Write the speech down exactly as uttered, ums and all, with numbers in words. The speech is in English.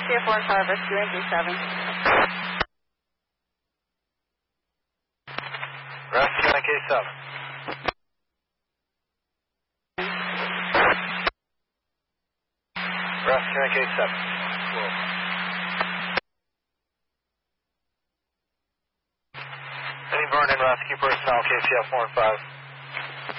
C F four and five, rescuing K seven. Rescuing K seven. Rescuing K seven. Cool. Any Vernon rescue personnel, K C F four and five.